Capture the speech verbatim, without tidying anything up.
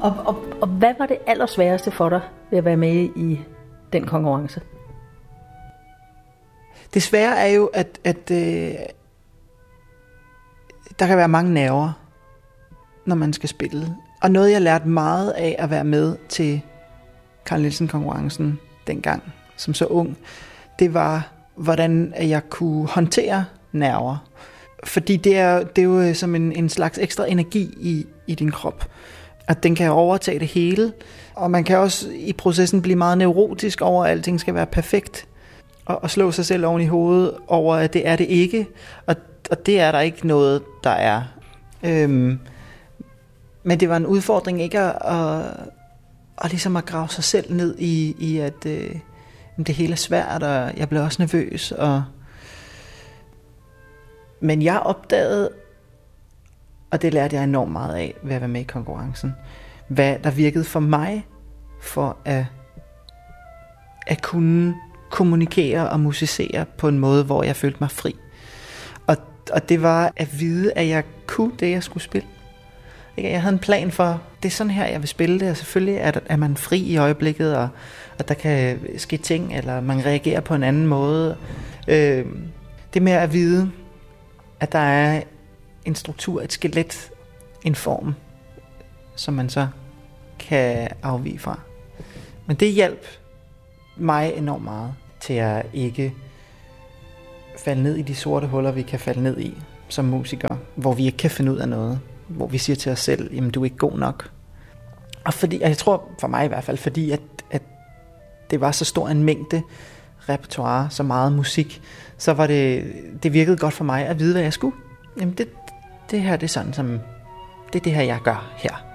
Og, og, og hvad var det allersværeste for dig ved at være med i den konkurrence? Det svære er jo, at, at øh, der kan være mange nerver, når man skal spille. Og noget, jeg lærte meget af at være med til Carl Nielsen-konkurrencen dengang, som så ung, det var, hvordan jeg kunne håndtere nerver. Fordi det er, det er jo som en, en slags ekstra energi i, i din krop. At den kan overtage det hele. Og man kan også i processen blive meget neurotisk over, at alting skal være perfekt. Og, og slå sig selv oven i hovedet over, at det er det ikke. Og, og det er der ikke noget, der er. Øhm, men det var en udfordring ikke at, at, at, ligesom at grave sig selv ned i, i at øh, det hele er svært, og jeg blev også nervøs. Og men jeg opdagede, og det lærte jeg enormt meget af ved at være med i konkurrencen, hvad der virkede for mig for at, at kunne kommunikere og musicere på en måde, hvor jeg følte mig fri. Og, og det var at vide, at jeg kunne det, jeg skulle spille. Jeg havde en plan for, det er sådan her, jeg vil spille det, og selvfølgelig er, er man fri i øjeblikket, og, og der kan ske ting, eller man reagerer på en anden måde. Øh, det med at vide, at der er en struktur, et skelet, en form, som man så kan afvige fra. Men det hjalp mig enormt meget til at ikke falde ned i de sorte huller, vi kan falde ned i som musikere, hvor vi ikke kan finde ud af noget, hvor vi siger til os selv, jamen du er ikke god nok. Og fordi, jeg tror for mig i hvert fald, fordi at, at det var så stor en mængde repertoire, så meget musik, så var det, det virkede godt for mig at vide, hvad jeg skulle. Jamen det, det her, det er sådan, som, det er det her, jeg gør her.